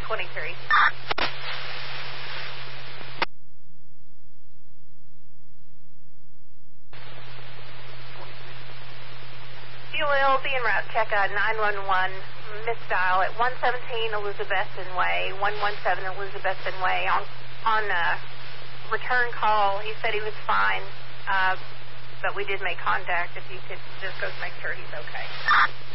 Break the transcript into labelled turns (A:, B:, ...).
A: 23. Fuel being route check 911 missed dial at 117 Elizabethton Way, 117 Elizabethton Way. On return call, he said he was fine, but we did make contact. If you could just go make sure he's okay.